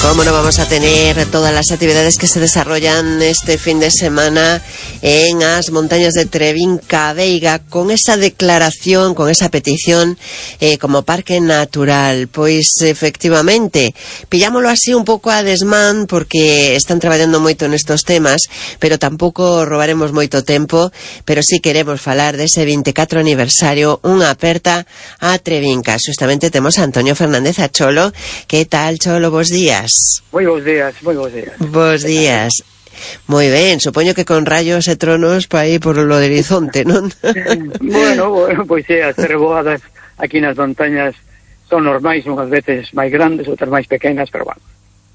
¿Cómo no vamos a tener todas las actividades que se desarrollan este fin de semana en las montañas de Trebinca Veiga, con esa declaración, con esa petición como parque natural? Pois efectivamente, pillámoslo así un pouco a desmán, porque están traballando moito nestos temas, pero tampouco robaremos moito tempo, pero sí queremos falar dese 24 aniversario, unha aperta a Trebinca. Justamente temos a Antonio Fernández, a Cholo. Que tal, Cholo? Bos días. Moi bons días, moi bons días. Bos días. Moi ben, supoño que con rayos e tronos para aí por lo de horizonte, non? Bueno, pois as treboadas aquí nas montañas son normais, unhas veces máis grandes, outras máis pequenas, pero bueno.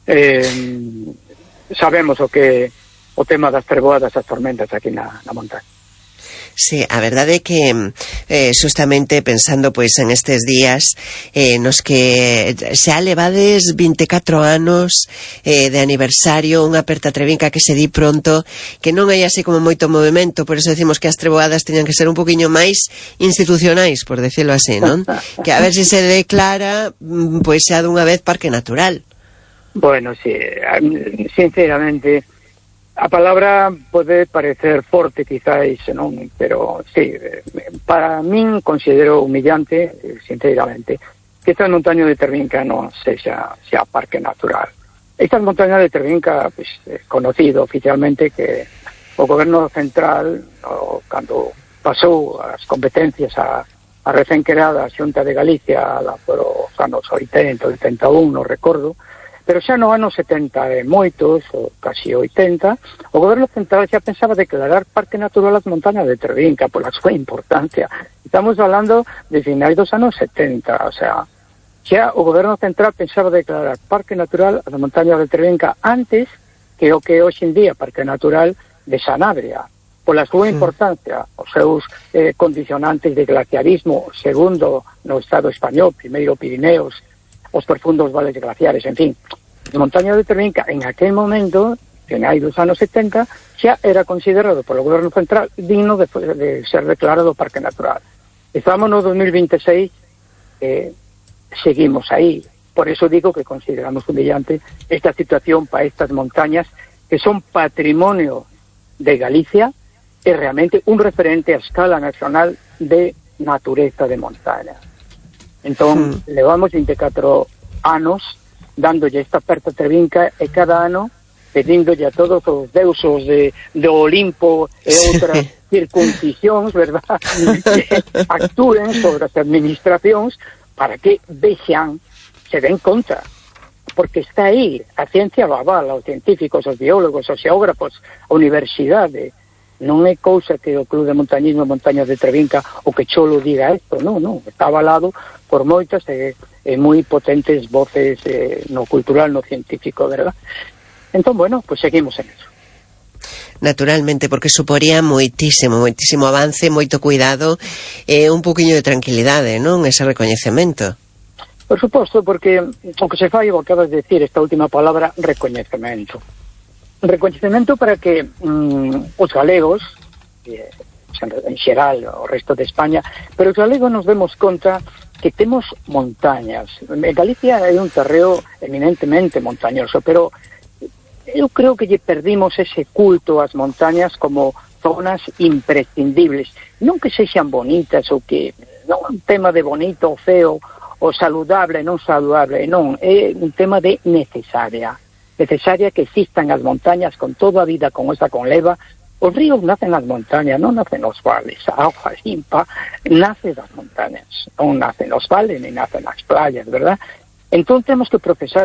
Sabemos o tema das treboadas, as tormentas aquí na montaña. Sí, a verdade é que justamente pensando pois en estes días nos que se alevades 24 anos de aniversario, unha aperta Trebinca que se di pronto, que non hai así como moito movimento, por eso decimos que as treboadas teñan que ser un poquinho máis institucionais, por decirlo así, non? Que a ver se declara pois xa dunha vez parque natural. Bueno, sí, sinceramente a palabra pode parecer forte quizás, non? Pero sí, para min considero humillante, sinceramente, que esta montaña de Trebinca non sexa parque natural. Esta montaña de Trebinca, pues, é conocido oficialmente que o goberno central, cando pasou as competencias a recén creada Xunta de Galicia por os anos 80, 81, non recordo, pero xa no ano 70 e moitos, ou casi 80, o goberno central xa pensaba declarar parque natural as montañas de Trebinca pola súa importancia. Estamos falando de finais dos anos 70, o sea, xa o goberno central pensaba declarar parque natural as montañas de Trebinca antes que o que hoxe en día parque natural de Sanabria, pola súa importancia, os seus condicionantes de glaciarismo, segundo no Estado español, primeiro Pirineos, os profundos vales glaciares, en fin. A montaña de Trebinca, en aquel momento, finais dos anos 70, xa era considerado polo goberno central digno de ser declarado parque natural. Estamos no 2026, seguimos aí. Por eso digo que consideramos humillante esta situación para estas montañas que son patrimonio de Galicia e realmente un referente a escala nacional de natureza de montaña. Entón, levamos 24 anos dándolle esta aperta Trebinca e cada ano pedíndolle a todos os deusos do Olimpo e outras circuncisións, verdad, que actúen sobre as administracións para que vexan, se den conta, porque está aí, a ciencia lo avala, os científicos, os biólogos, os xeógrafos, a universidade. Non é cousa que o Club de Montañismo Montañas de Trebinca o que Cholo diga isto, non, está avalado por moitas e moi potentes voces no cultural, no científico, verdad? Entón, bueno, pues seguimos en eso. Naturalmente, porque suporía moitísimo avance, moito cuidado e un poquinho de tranquilidade, non? Ese recoñecemento. Por suposto, porque o que se fai, o que acabas de decir, esta última palabra, recoñecemento. Recoñecemento para que os galegos, en xeral o resto de España, pero os galegos nos demos conta que temos montañas. Galicia é un terreo eminentemente montañoso, pero eu creo que lle perdimos ese culto ás montañas como zonas imprescindibles. Non que sexan bonitas ou que non é un tema de bonito ou feo ou saludable, non saludable, non, é un tema de necesaria que existan as montañas con toda a vida con esa conleva. Os ríos nacen nas montañas, non nacen nos vales. A auga limpa nace das montañas, non nacen nos vales ni nacen nas playas, verdad? Entón temos que profesar,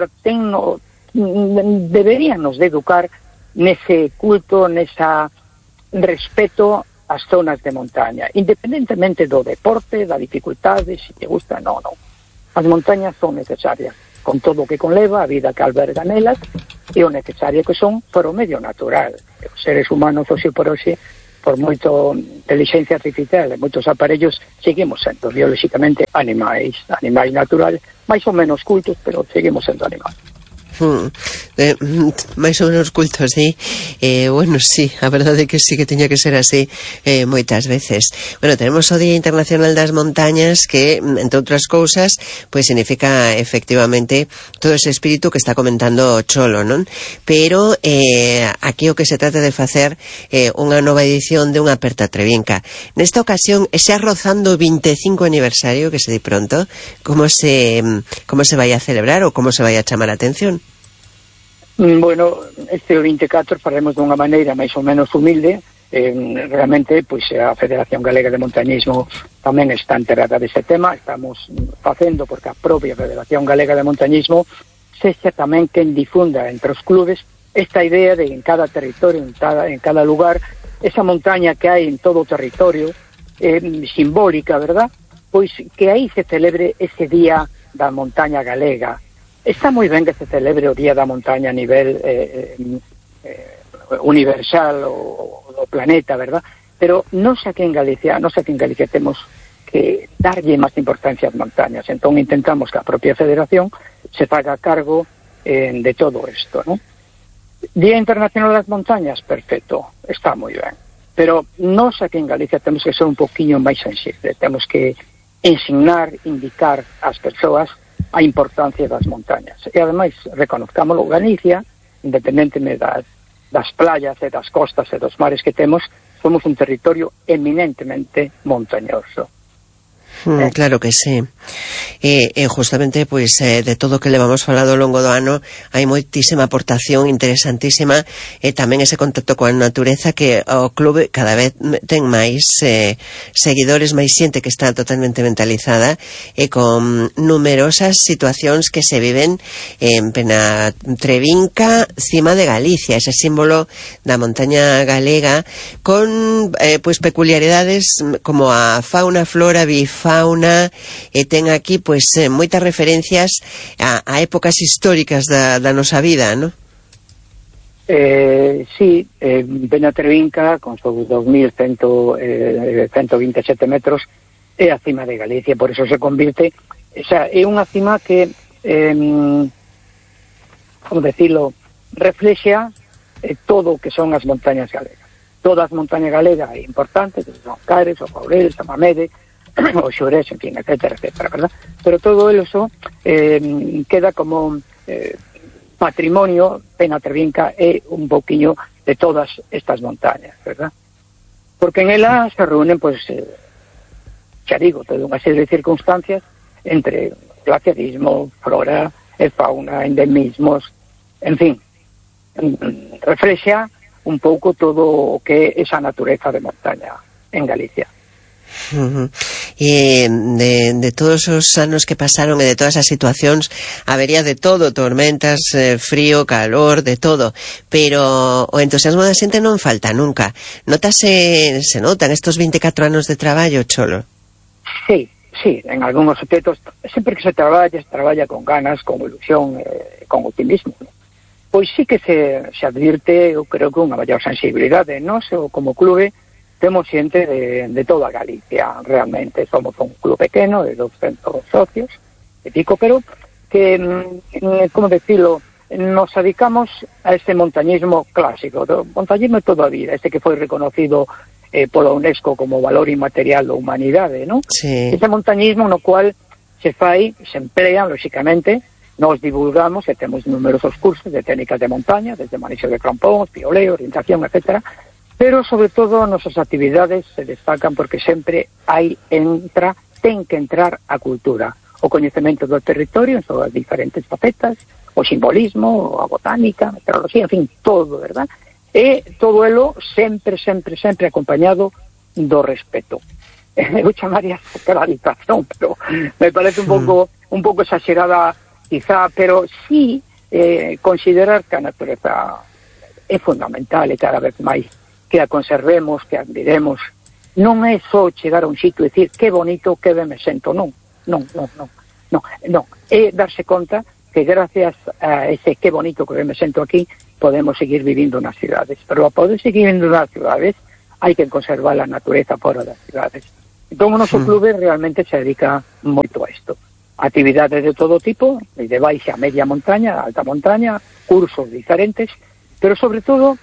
deberíanos de educar nese culto, nesa respeto ás zonas de montaña, independentemente do deporte, da dificultade, se te gusta, non. As montañas son necesarias, con todo o que conleva, a vida que alberga nelas, e o necesario que son para o medio natural. Os seres humanos, hoxe por hoxe, por moito inteligencia artificial e moitos aparellos, seguimos sendo biolóxicamente animais naturales, máis ou menos cultos, pero seguimos sendo animais. máis ou menos cultos, sí. Bueno, sí, a verdade é que sí que tiña que ser así moitas veces. Bueno, tenemos o Día Internacional das Montañas que, entre outras cousas, pois significa efectivamente todo ese espírito que está comentando Cholo, non? Pero aquí o que se trata de facer unha nova edición de unha Aperta Trevinca. Nesta ocasión, xa rozando o 25 aniversario, que se di pronto, como se vai a celebrar ou como se vai a chamar a atención? Bueno, este 24 faremos dunha maneira máis ou menos humilde. Realmente, pois a Federación Galega de Montañismo tamén está enterada deste tema. Estamos facendo porque a propia Federación Galega de Montañismo sexa tamén quen difunda entre os clubes esta idea de en cada territorio, en cada lugar, esa montaña que hai en todo o territorio, simbólica, verdad? Pois que aí se celebre ese Día da Montaña Galega. Está moi ben que se celebre o Día da Montaña a nivel universal o do planeta, verdad? Pero nos aquí en Galicia temos que darlle máis importancia ás montañas. Entón intentamos que a propia federación se faga cargo de todo isto, ¿no? Día Internacional das Montañas, perfecto, está moi ben. Pero nos aquí en Galicia temos que ser un poquinho máis sensibles. Temos que ensinar, indicar ás persoas a importancia das montañas. E ademais, reconozcámoslo, Galicia, independentemente das playas e das costas e dos mares que temos, somos un territorio eminentemente montañoso. Claro que sí. Justamente, pois, de todo o que levamos falado ao longo do ano, hai moitísima aportación interesantísima e tamén ese contacto coa natureza que o clube cada vez ten máis seguidores, máis xente que está totalmente mentalizada e con numerosas situacións que se viven en Pena Trevinca, cima de Galicia, ese símbolo da montaña galega con pois peculiaridades como a fauna, flora, bifauna, e ten aquí pois moitas referencias a épocas históricas da nosa vida, non? Sí, Pena Trevinca con seus 2.127 metros é a cima de Galicia, por eso se convirte, é unha cima que como decirlo, reflexa todo o que son as montañas galegas. Todas as montañas galegas é importante, son Cares, o Faurel, o Mamede, o Xores, en fin, etcétera, etcétera, ¿verdad? Pero todo eso queda como patrimonio. Pena Trevinca é un pouquiño de todas estas montañas, ¿verdad? Porque en ela se reúnen, pues, xa digo, toda unha serie de circunstancias entre glaciarismo, flora e fauna, endemismos, en fin, reflexa un pouco todo o que é esa natureza de montaña en Galicia. E de todos os anos que pasaron e de todas as situacións habería de todo, tormentas, frío, calor, de todo, pero o entusiasmo da xente non falta nunca. Se notan estos 24 anos de traballo, Cholo? Sí, en algúns aspectos sempre que se traballa con ganas, con ilusión, con optimismo, ¿no? Pois sí que se advirte, eu creo que unha maior sensibilidade. Nós, como clube, temos xente de toda Galicia, realmente. Somos un club pequeno, de 200 socios, e pico, pero que, como decirlo, nos dedicamos a este montañismo clásico, do montañismo de toda a vida, este que foi reconocido pola UNESCO como valor inmaterial da humanidade, ¿no? Sí. Ese montañismo no cual se emplea, lógicamente, nos divulgamos e temos numerosos cursos de técnicas de montaña, desde manexo de crampóns, pioleo, orientación, etcétera, pero sobre todo nosas actividades se destacan porque sempre ten que entrar a cultura, o coñecemento do territorio en súas diferentes facetas, o simbolismo, a botánica, a meteoroloxía, en fin, todo, verdad? E todo elo sempre acompañado do respeto. Eu chamaría sacralización, pero me parece un pouco exagerada quizá, pero sí considerar que a natureza é fundamental e cada vez máis que a conservemos, que a admiremos. Non é só chegar a un sitio e dicir que bonito, que ben me sento, non. É darse conta que gracias a ese que bonito que ben me sento aquí podemos seguir vivindo nas cidades, pero a poder seguir vivindo nas cidades hai que conservar a natureza fora das cidades. Entón o noso clube realmente se dedica moito a isto. actividades de todo tipo, de baixa a media montaña, alta montaña, cursos diferentes, pero sobre todo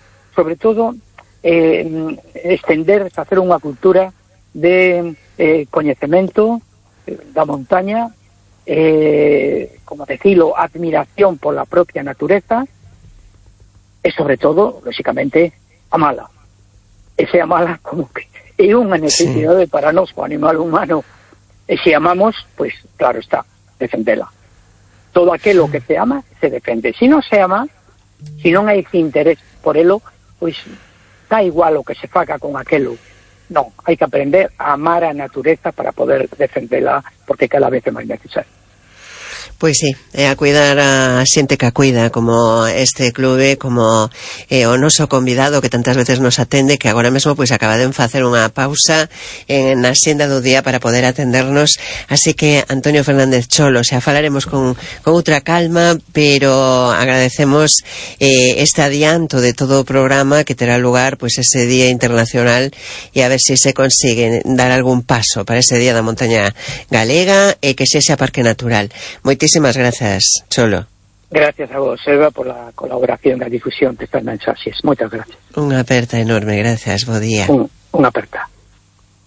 estender, facer unha cultura de coñecemento da montaña, como decirlo, admiración por la propia natureza, e sobre todo, lógicamente, amala. Ese amala como que é unha necesidade para nós, o animal humano, e se amamos, pues claro está, defendela. Todo aquilo que se ama, se defende. Si non se ama, si non hai ese interés por elo, pois da igual o que se faga con aquelo. Non, hai que aprender a amar a natureza para poder defendela, porque cada vez é máis necesario. Pois sí, e a cuidar a xente que a cuida, como este clube, como o noso convidado que tantas veces nos atende, que agora mesmo pois acaba de facer unha pausa na xenda do día para poder atendernos, así que Antonio Fernández Cholo, xa falaremos con outra calma, pero agradecemos este adianto de todo o programa que terá lugar pois ese Día Internacional, e a ver se consigue dar algún paso para ese Día da Montaña Galega e que sexa parque natural. Moitísimas grazas, Cholo. Gracias a vos, Eva, por la colaboración e a difusión destas mensaxes. Moitas gracias. Unha aperta enorme, gracias, bo día. Unha aperta.